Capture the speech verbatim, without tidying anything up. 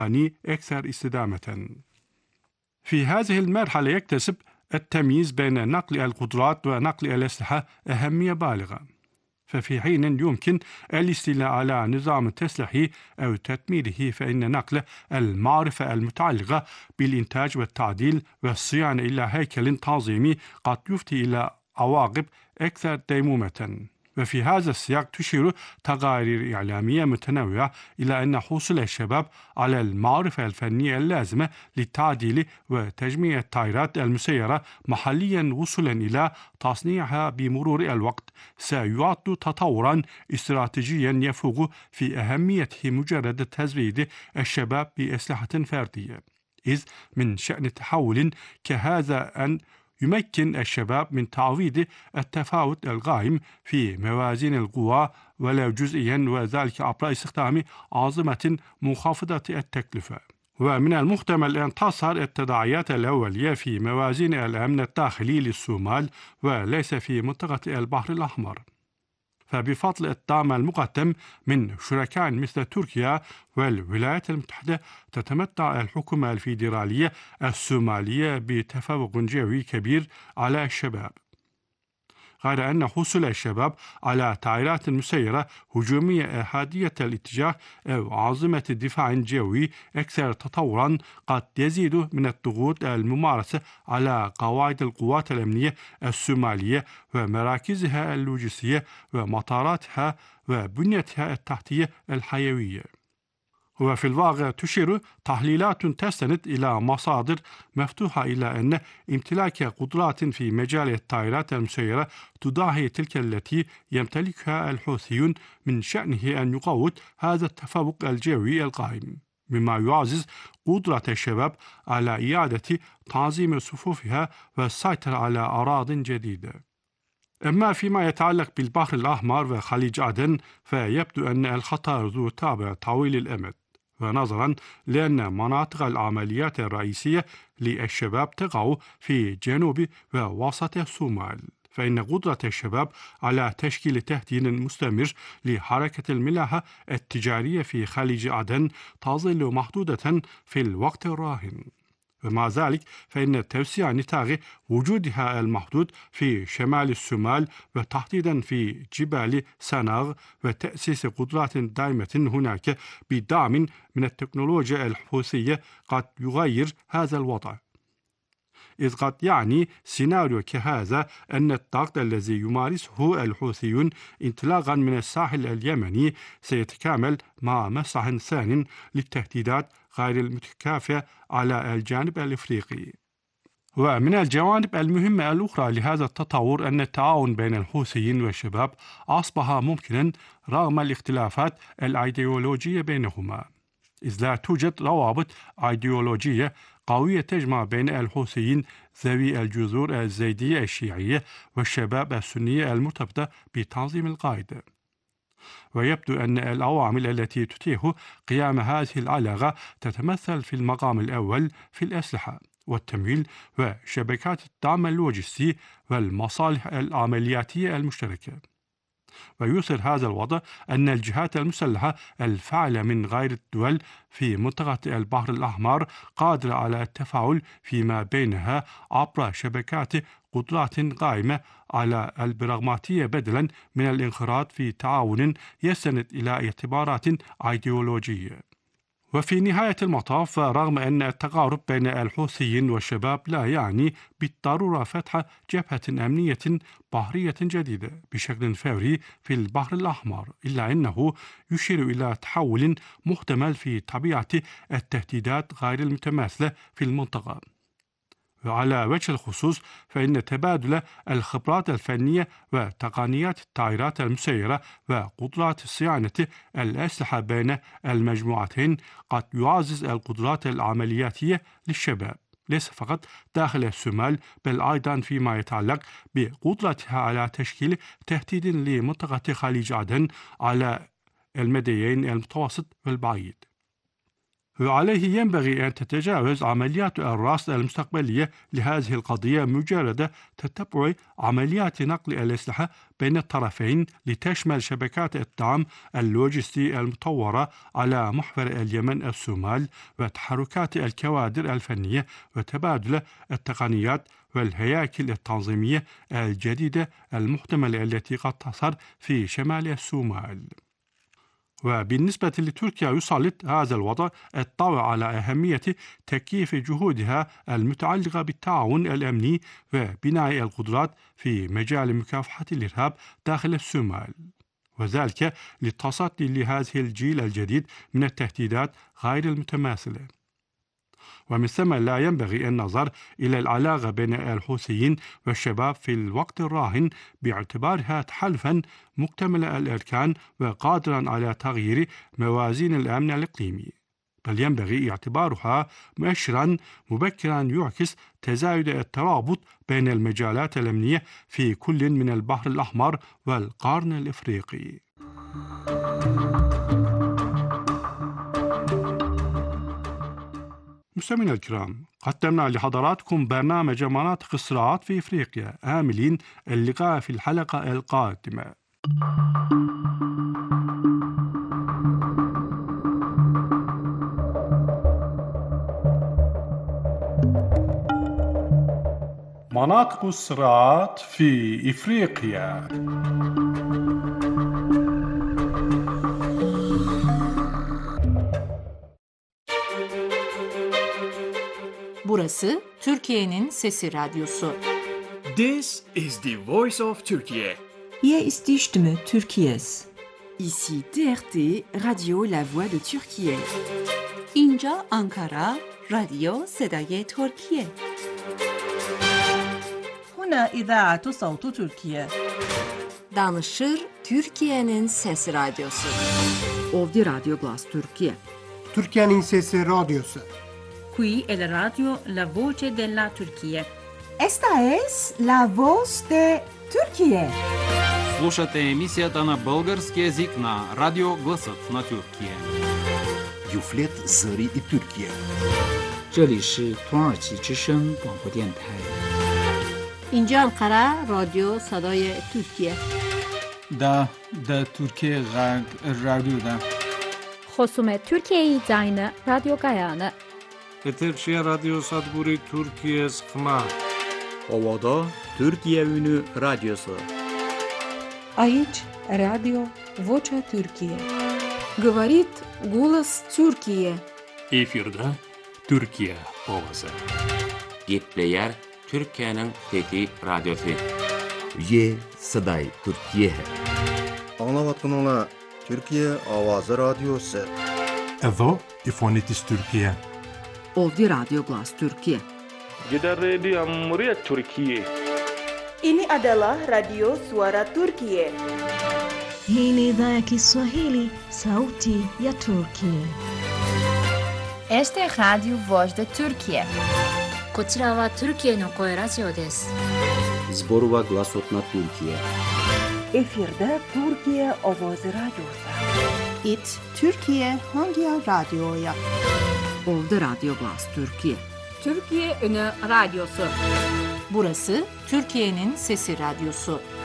أكثر استدامة. في هذه المرحلة يكتسب التمييز بين نقل القدرات ونقل الأسلحة أهمية بالغة، ففي حين يمكن الاستيلاء على نظام تسليحي أو تدميره، فإن نقل المعرفة المتعلقة بالإنتاج والتعديل والصيانة إلى هيكل تنظيمي قد يفضي إلى عواقب أكثر ديمومة. وفي هذا السياق تشير تقارير إعلامية متنوعة إلى أن حصول الشباب على المعرفة الفنية اللازمة للتعديل وتجميع الطائرات المسيرة محليا وصولا إلى تصنيعها بمرور الوقت سيعد تطورا استراتيجيا يفوق في أهميته مجرد تزويد الشباب بأسلحة فردية، إذ من شأن تحول كهذا أن يمكن الشباب من تعويض التفاوت القائم في موازين القوى ولو جزئيا، وذلك عبر استخدام أنظمة منخفضة التكلفة. ومن المحتمل أن تظهر التداعيات الأولية في موازين الأمن الداخلي للصومال وليس في منطقة البحر الأحمر، فبفضل الدعم المقدم من شركاء مثل تركيا والولايات المتحدة تتمتع الحكومة الفيدرالية الصومالية بتفوق جوي كبير على الشباب، غير أن حصول الشباب على طائرات مسيرة هجومية أحادية الاتجاه أو عاصمة دفاع جوي أكثر تطورا قد يزيد من الضغوط الممارسة على قواعد القوات الأمنية الصومالية ومراكزها اللوجستية ومطاراتها وبنيتها التحتية الحيوية. وفي الواقع تشير تحليلات تستند إلى مصادر مفتوحة إلى أن امتلاك قدرات في مجال الطائرات المسيرة تضاهي تلك التي يمتلكها الحوثيون من شأنه أن يقوض هذا التفوق الجوي القائم، مما يعزز قدرة الشباب على إعادة تنظيم صفوفها والسيطرة على أراضٍ جديدة. أما فيما يتعلق بالبحر الأحمر وخليج عدن، فيبدو أن الخطر ذو طابع طويل الأمد، ونظرا لأن مناطق العمليات الرئيسية للشباب تقع في جنوب ووسط الصومال، فإن قدرة الشباب على تشكيل تهديد مستمر لحركة الملاحة التجارية في خليج عدن تظل محدودة في الوقت الراهن. ومع ذلك فإن توسيع نطاق وجودها المحدود في شمال الصومال وتحديدا في جبال سناغ وتأسيس قدرات دائمة هناك بدعم من التكنولوجيا الحوثية قد يغير هذا الوضع، إذ قد يعني سيناريو كهذا أن الضغط الذي يمارسه الحوثيون انطلاقا من الساحل اليمني سيتكامل مع مسرح ثان للتهديدات غير المتكافئة على الجانب الإفريقي. ومن الجوانب المهمة الأخرى لهذا التطور أن التعاون بين الحوثيين والشباب أصبح ممكنا رغم الاختلافات الأيديولوجية بينهما، إذ لا توجد روابط أيديولوجية قوية تجمع بين الحوثيين ذوي الجذور الزيدية الشيعية والشباب السنية المرتبطة بتنظيم القاعدة. ويبدو أن العوامل التي تتيح قيام هذه العلاقة تتمثل في المقام الأول في الأسلحة والتمويل وشبكات الدعم اللوجستي والمصالح العملياتية المشتركة. ويظهر هذا الوضع أن الجهات المسلحة الفاعلة من غير الدول في منطقة البحر الأحمر قادرة على التفاعل فيما بينها عبر شبكات قدرات قائمة على البراغماتية بدلا من الانخراط في تعاون يستند إلى اعتبارات أيديولوجية. وفي نهاية المطاف، رغم أن التقارب بين الحوثيين والشباب لا يعني بالضرورة فتح جبهة أمنية بحرية جديدة بشكل فوري في البحر الأحمر، إلا أنه يشير إلى تحول محتمل في طبيعة التهديدات غير المتماثلة في المنطقة. وعلى وجه الخصوص فإن تبادل الخبرات الفنية وتقنيات الطائرات المسيرة وقدرات صيانة الأسلحة بين المجموعتين قد يعزز القدرات العملياتية للشباب، ليس فقط داخل الصومال بل أيضا فيما يتعلق بقدرتها على تشكيل تهديد لمنطقة خليج عدن على المديين المتوسط والبعيد. وعليه ينبغي أن تتجاوز عمليات الرصد المستقبلية لهذه القضية مجرد تتبع عمليات نقل الأسلحة بين الطرفين لتشمل شبكات الدعم اللوجستي المطورة على محور اليمن الصومال وتحركات الكوادر الفنية وتبادل التقنيات والهياكل التنظيمية الجديدة المحتملة التي قد تظهر في شمال الصومال. وبالنسبة لتركيا يسلط هذا الوضع الضوء على أهمية تكييف جهودها المتعلقة بالتعاون الأمني وبناء القدرات في مجال مكافحة الإرهاب داخل الصومال، وذلك للتصدي لهذه الجيل الجديد من التهديدات غير المتماثلة. ومن ثم لا ينبغي النظر إلى العلاقة بين الحوثيين والشباب في الوقت الراهن باعتبارها تحالفا مكتمل الأركان وقادرا على تغيير موازين الأمن الإقليمي، بل ينبغي اعتبارها مؤشرا مبكرا يعكس تزايد الترابط بين المجالات الأمنية في كل من البحر الأحمر والقرن الإفريقي. مستمعينا الكرام، قدمنا لحضراتكم برنامج مناطق الصراعات في إفريقيا، آملين اللقاء في الحلقة القادمة. مناطق الصراعات في إفريقيا. Burası Türkiye'nin Sesi Radyosu. This is the voice of Turkey. Hier ist die Stimme Türkiye's. Ici T R T, Radio La Voix de Türkiye. اینجا آنکارا، رادیو صدای ترکیه. هنا إذاعة صوت تركيا. Danışır Türkiye'nin Sesi Radyosu. Ovdje Radio Glas Türkiye. Türkiye'nin Sesi Radyosu. Qui è la radio La Voce della Turchia. Esta es La Voz de Turquie. Слушате емисията на български език на Радио Гласът на Тюркия. Юфлет Зари и Тюркия. 这里是土耳其之声广播电台。 اینجا آنکارا، رادیو صدای ترکیه. دا دا ترکیه غرب رادیو دا. خصوم ترکیه زاین رادیو گایانه. Eterşehir Radyo Sadguri Türkiye Sıkma. Ovada Türkiye Ünü Radyosu. Aici Radio Vocea Türkiye. Говорит голос Türkiye. Efirde Türkiye Ovası. Gitleyer Türkiye'nin Fethi Radyosu. Ye Saday Türkiye. Anlavatkanlar Türkiye Avazı Radyosu. Evo İfonitis Türkiye. Ovdje Radio Glas Türkiye. Gidan Radio Muryat Türkiye. Ini adalah Radio Suara Türkiye. Hii ni idhaa ya Kiswahili, Sauti ya Turkiye. Este es Radio Voz de Turkiye. こちらはトルキエの声ラジオです。 Zborova Glasot na Türkiye. Efirde Türkiye Ovoz Radyosu. It Türkiye Hangi Radyo'ya? Ovdje Radio Glas Türkiye. Türkiye Ünü Radyosu. Burası Türkiye'nin Sesi Radyosu.